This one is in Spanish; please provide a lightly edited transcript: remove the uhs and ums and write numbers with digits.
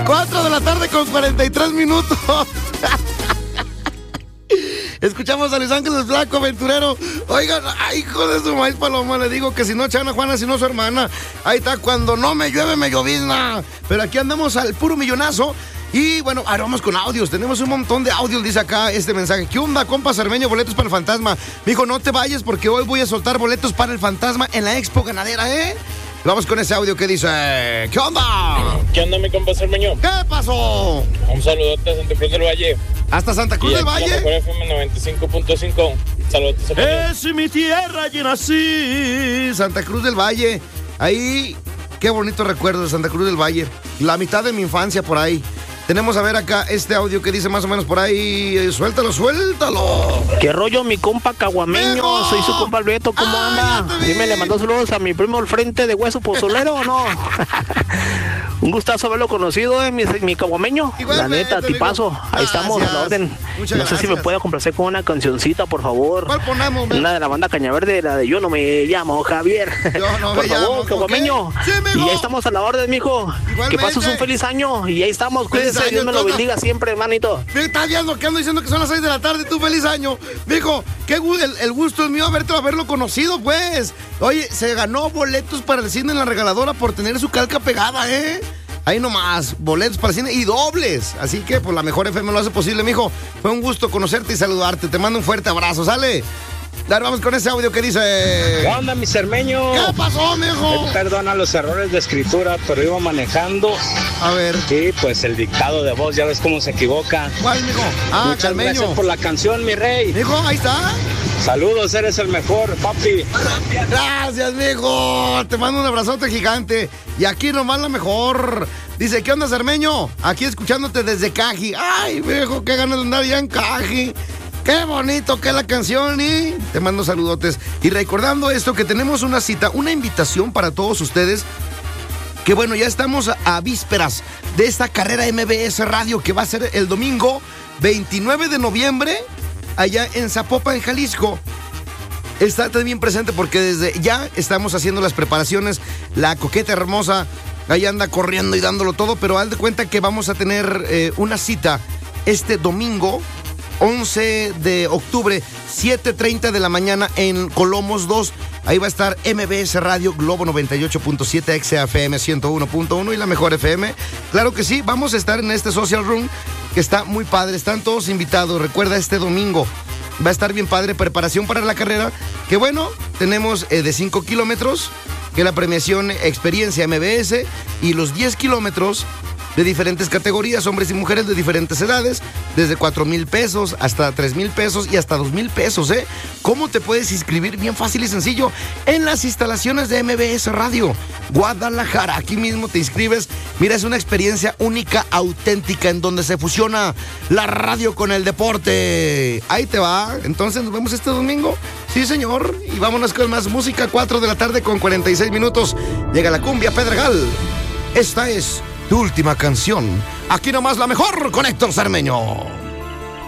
4 de la tarde con 43 minutos. Escuchamos a Luis Ángel el Flaco Aventurero. Oigan, ay, hijo de su maíz paloma, le digo que si no Chana Juana, si no su hermana. Ahí está, cuando no me llueve, me llovizna. Pero aquí andamos al puro millonazo. Y bueno, ahora vamos con audios. Tenemos un montón de audios, dice acá este mensaje. ¿Qué onda, compa Cermeño? Boletos para el fantasma. Mijo, no te vayas porque hoy voy a soltar boletos para el fantasma en la Expo Ganadera, ¿eh? Vamos con ese audio que dice, ¿qué onda? ¿Qué onda, mi compa Cermeño? ¿Qué pasó? Un saludote a Santa Cruz del Valle. ¿Hasta Santa Cruz del Valle? Y FM 95.5. Saludos, Cermeño. Es mi tierra y nací. Santa Cruz del Valle. Ahí, qué bonito recuerdo de Santa Cruz del Valle. La mitad de mi infancia por ahí. Tenemos a ver acá este audio que dice más o menos por ahí. Suéltalo, suéltalo. ¿Qué rollo, mi compa caguameño? ¡Hijo! Soy su compa Alberto, ¿cómo anda? Dime, ¿le mandó saludos a mi primo al frente de Hueso Pozolero o no? Un gustazo haberlo conocido, mi caguameño. Igualmente, La neta, tipazo. Ahí estamos, a la orden. Muchas no sé si me puede complacer con una cancioncita, por favor. ¿Cuál ponemos, man? Una de la banda Cañaverde, la de Yo no me llamo Javier. Yo no por me favor, llamo, caguameño. ¿ok? Sí, mijo. Y ahí estamos a la orden, mijo. Igualmente. Que pases un feliz año. Y ahí estamos, cuídense. Feliz Dios me año, lo toca. bendiga siempre, hermanito. Me estás viendo que ando diciendo que son las 6 de la tarde. Tú, feliz año. Mijo, el gusto es mío haberlo conocido, pues. Oye, se ganó boletos para el cine en la regaladora por tener su calca pegada, ¿eh? Ahí nomás, boletos para el cine y dobles. Así que, pues, la mejor FM lo hace posible, mijo. Fue un gusto conocerte y saludarte. Te mando un fuerte abrazo, ¿sale? Dale, vamos con ese audio que dice... ¿Qué onda, mi Cermeño? ¿Qué pasó, mijo? Perdona los errores de escritura, pero iba manejando. A ver. Y pues el dictado de voz, ya ves cómo se equivoca. ¿Cuál, mijo? Ah, Muchas Calmeño. gracias por la canción, mi rey. Mijo, ahí está. Saludos, eres el mejor, papi. Gracias, mijo. Te mando un abrazote gigante. Y aquí nomás la mejor. Dice, ¿qué onda, Cermeño? Aquí escuchándote desde Caji. Ay, mijo, qué ganas de andar ya en Caji. Qué bonito que es la canción y te mando saludotes. Y recordando esto, que tenemos una cita, una invitación para todos ustedes. Que bueno, ya estamos a vísperas de esta carrera MBS Radio que va a ser el domingo 29 de noviembre allá en Zapopan, Jalisco. Estate bien presente porque desde ya estamos haciendo las preparaciones. La coqueta hermosa ahí anda corriendo y dándolo todo, pero haz de cuenta que vamos a tener una cita este domingo 11 de octubre, 7:30 de la mañana en Colomos 2. Ahí va a estar MBS Radio, Globo 98.7, XFM 101.1 y la mejor FM. Claro que sí, vamos a estar en este Social Room que está muy padre. Están todos invitados. Recuerda, este domingo va a estar bien padre. Preparación para la carrera. Que bueno, tenemos de 5 kilómetros, que la premiación Experiencia MBS, y los 10 kilómetros de diferentes categorías, hombres y mujeres de diferentes edades, desde 4,000 pesos hasta 3,000 pesos y hasta 2,000 pesos, ¿eh? ¿Cómo te puedes inscribir? Bien fácil y sencillo, en las instalaciones de MBS Radio, Guadalajara. Aquí mismo te inscribes. Mira, es una experiencia única, auténtica, en donde se fusiona la radio con el deporte. Ahí te va. Entonces, nos vemos este domingo. Sí, señor. Y vámonos con más música. 4 de la tarde con 46 minutos. Llega la cumbia Pedregal. Esta es tu última canción. Aquí nomás la mejor con Héctor Cermeño.